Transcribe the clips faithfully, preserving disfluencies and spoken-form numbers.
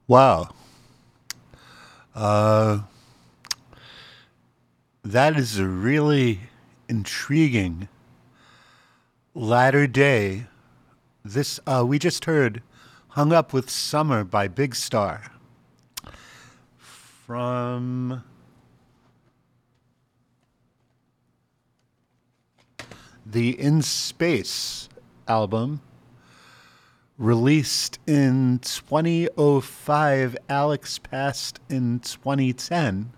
Wow. Uh, that is a really intriguing latter day. This uh, we just heard "Hung Up with Summer" by Big Star from the In Space album, released in twenty oh five. Alex passed in twenty ten.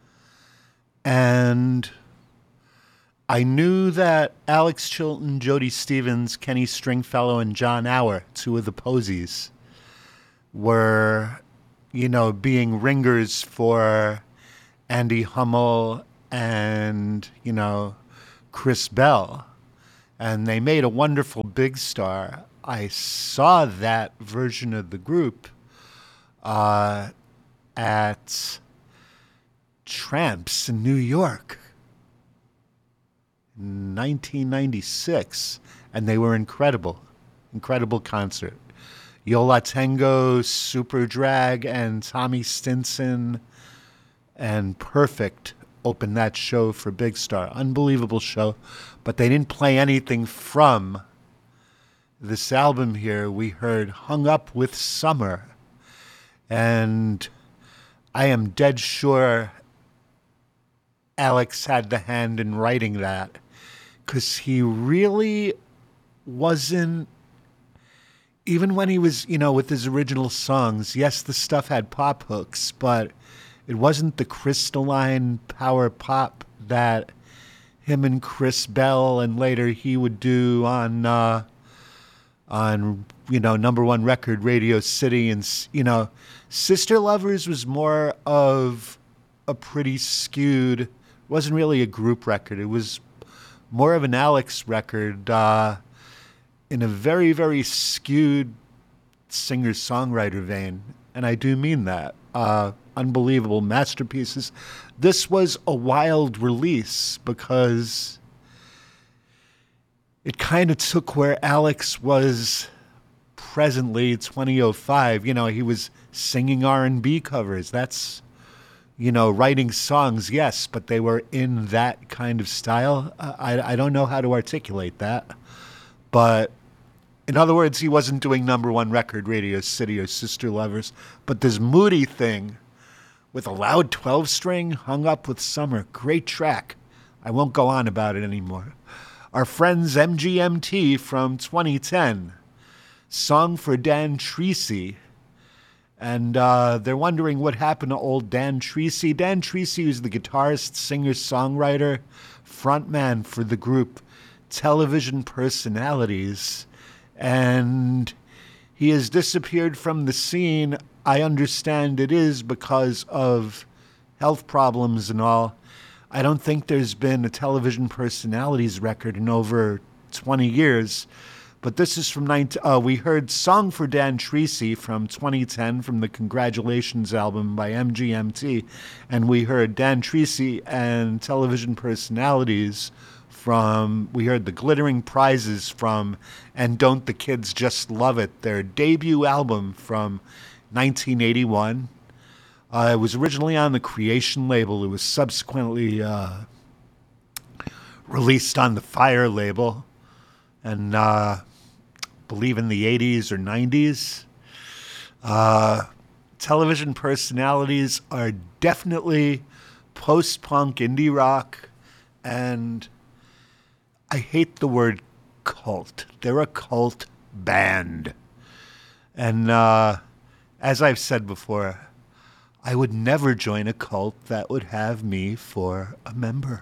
And I knew that Alex Chilton, Jody Stevens, Kenny Stringfellow, and John Auer, two of the Posies, were, you know, being ringers for Andy Hummel and, you know, Chris Bell. And they made a wonderful Big Star. I saw that version of the group uh, at Tramps in New York in nineteen ninety-six, and they were incredible. Incredible concert. Yo La Tengo, Super Drag, and Tommy Stinson and Perfect opened that show for Big Star. Unbelievable show. But they didn't play anything from this album here. We heard Hung Up with Summer. And I am dead sure Alex had the hand in writing that, because he really wasn't, even when he was, you know, with his original songs, yes, the stuff had pop hooks, but it wasn't the crystalline power pop that him and Chris Bell and later he would do on, uh, on, you know, number one record, Radio City. And, you know, Sister Lovers was more of a pretty skewed, wasn't really a group record. It was more of an Alex record uh, in a very, very skewed singer-songwriter vein. And I do mean that. Uh, unbelievable masterpieces. This was a wild release because it kind of took where Alex was presently, twenty oh five. You know, he was singing R and B covers. That's, you know, writing songs, yes, but they were in that kind of style. Uh, I, I don't know how to articulate that. But in other words, he wasn't doing number one record, Radio City or Sister Lovers. But this moody thing with a loud twelve string, Hung Up with Summer, great track. I won't go on about it anymore. Our friends M G M T from twenty ten, Song for Dan Treacy. And uh, they're wondering what happened to old Dan Treacy. Dan Treacy was the guitarist, singer, songwriter, frontman for the group Television Personalities. And he has disappeared from the scene. I understand it is because of health problems and all. I don't think there's been a Television Personalities record in over twenty years. But this is from nineteen. Uh, we heard "Song for Dan Treacy" from twenty ten from the Congratulations album by M G M T, and we heard Dan Treacy and Television Personalities from. We heard "The Glittering Prizes" from "And Don't the Kids Just Love It," their debut album from nineteen eighty-one. Uh, it was originally on the Creation label. It was subsequently uh, released on the Fire label, and. Uh, believe in the eighties or nineties. Uh, Television Personalities are definitely post-punk indie rock, and I hate the word cult. They're a cult band. And uh, as I've said before, I would never join a cult that would have me for a member.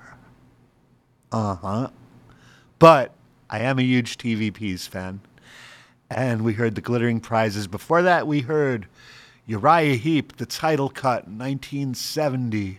Uh-huh. But I am a huge T V Ps fan. And we heard The Glittering Prizes. Before that, we heard Uriah Heep, the title cut, nineteen seventy.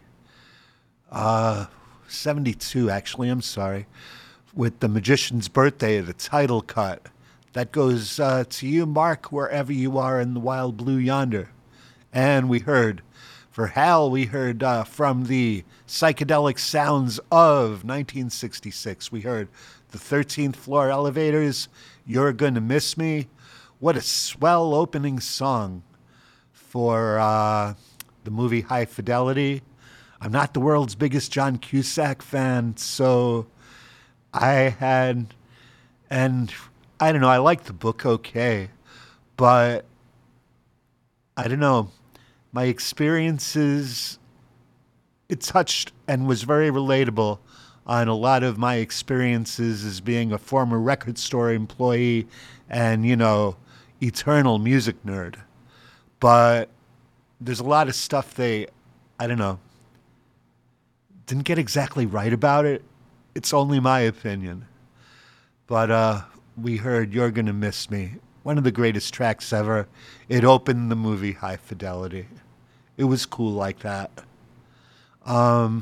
Uh, seventy-two, actually, I'm sorry. With The Magician's Birthday, the title cut. That goes uh, to you, Mark, wherever you are in the wild blue yonder. And we heard, for Hal, we heard uh, from the psychedelic sounds of nineteen sixty-six. We heard The thirteenth Floor Elevators, You're Gonna Miss Me. What a swell opening song for uh, the movie High Fidelity. I'm not the world's biggest John Cusack fan, so I had, and I don't know, I liked the book okay, but I don't know, my experiences, it touched and was very relatable on a lot of my experiences as being a former record store employee and, you know, eternal music nerd. But there's a lot of stuff they, I don't know, didn't get exactly right about it. It's only my opinion. But uh, we heard You're Gonna Miss Me, one of the greatest tracks ever. It opened the movie High Fidelity. It was cool like that. Um,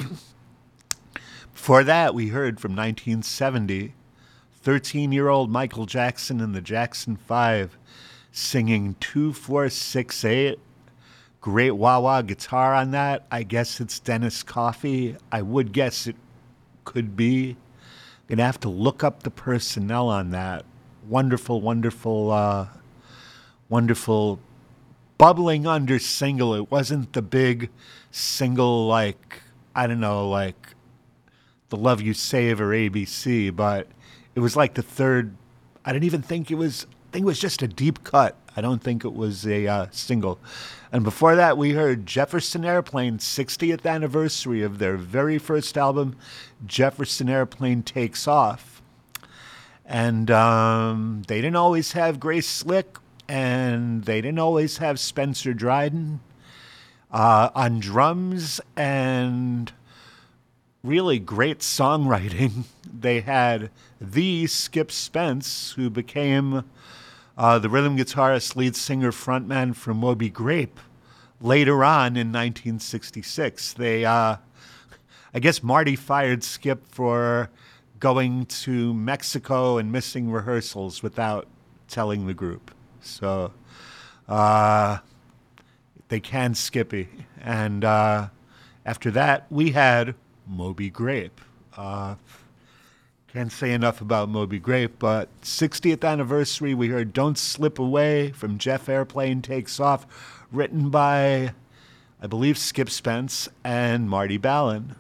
before that, we heard from nineteen seventy, thirteen-year-old Michael Jackson and the Jackson Five singing two four six eight. Great wah-wah guitar on that. I guess it's Dennis Coffey. I would guess it could be. Gonna have to look up the personnel on that. Wonderful, wonderful, uh, wonderful bubbling under single. It wasn't the big single like, I don't know, like The Love You Save or A B C, but it was like the third. I didn't even think it was, I think it was just a deep cut. I don't think it was a uh, single. And before that, we heard Jefferson Airplane, sixtieth anniversary of their very first album, Jefferson Airplane Takes Off. And um, they didn't always have Grace Slick, and they didn't always have Spencer Dryden uh, on drums, and really great songwriting. They had the Skip Spence, who became Uh, the rhythm guitarist, lead singer, frontman for Moby Grape, later on in nineteen sixty-six. They, uh, I guess Marty fired Skip for going to Mexico and missing rehearsals without telling the group. So uh, they canned Skippy. And uh, after that, we had Moby Grape. Uh, Can't say enough about Moby Grape, but sixtieth anniversary, we heard Don't Slip Away from Jeff Airplane Takes Off, written by, I believe, Skip Spence and Marty Balin.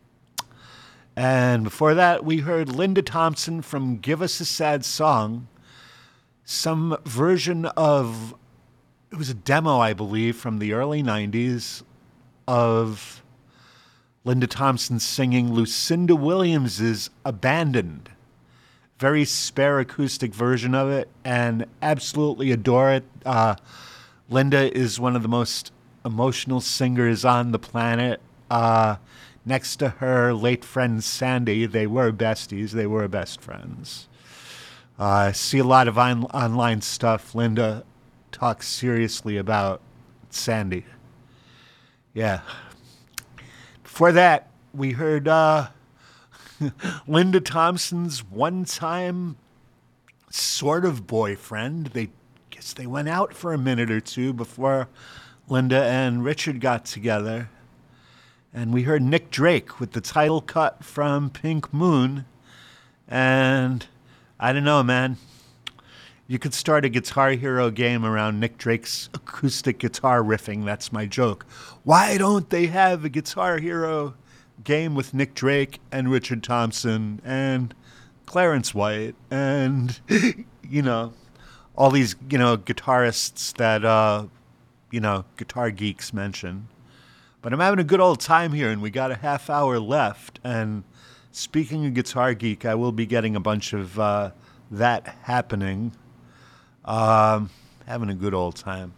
And before that, we heard Linda Thompson from Give Us a Sad Song, some version of, it was a demo, I believe, from the early nineties of Linda Thompson singing Lucinda Williams's Abandoned. Very spare acoustic version of it, and absolutely adore it. Uh, Linda is one of the most emotional singers on the planet. Uh, next to her late friend Sandy, they were besties. They were best friends. I uh, see a lot of on- online stuff. Linda talks seriously about Sandy. Yeah. Before that, we heard uh, Linda Thompson's one-time sort of boyfriend. They guess they went out for a minute or two before Linda and Richard got together. And we heard Nick Drake with the title cut from Pink Moon. And I don't know, man. You could start a Guitar Hero game around Nick Drake's acoustic guitar riffing. That's my joke. Why don't they have a Guitar Hero game with Nick Drake and Richard Thompson and Clarence White and, you know, all these, you know, guitarists that, uh, you know, guitar geeks mention. But I'm having a good old time here, and we got a half hour left. And speaking of Guitar Geek, I will be getting a bunch of uh, that happening. Um, having a good old time.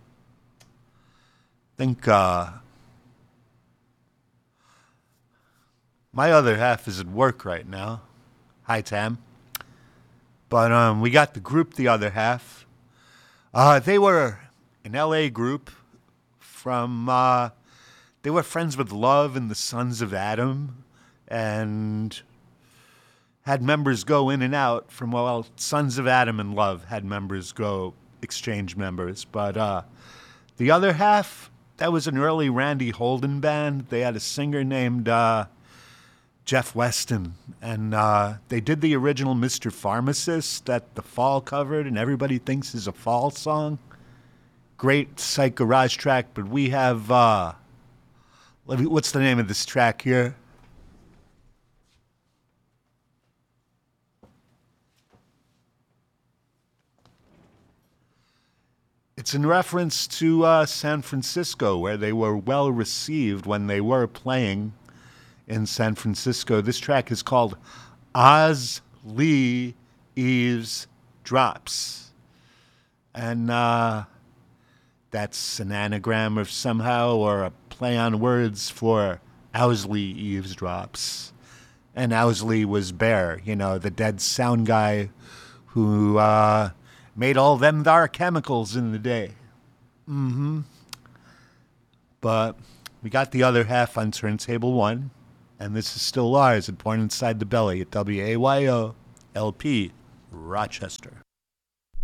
Think uh, my other half is at work right now. Hi, Tam. But um, we got the group, the other half. Uh, they were an L A group from. Uh, they were friends with Love and the Sons of Adam, and had members go in and out from, well, Sons of Adam and Love had members go, exchange members. But uh, the other half, that was an early Randy Holden band. They had a singer named uh, Jeff Weston. And uh, they did the original Mister Pharmacist that The Fall covered and everybody thinks is a Fall song. Great psych garage track, but we have, uh, let me, what's the name of this track here? It's in reference to uh, San Francisco, where they were well received when they were playing in San Francisco. This track is called Oz Lee Eves Drops. And uh, that's an anagram of somehow or a play on words for Owsley eavesdrops. And Owsley was Bear, you know, the dead sound guy who uh, made all them thar chemicals in the day. Mm-hmm. But we got the other half on Turntable One, and this is still Lars at Born Inside the Belly at W A Y O L P Rochester.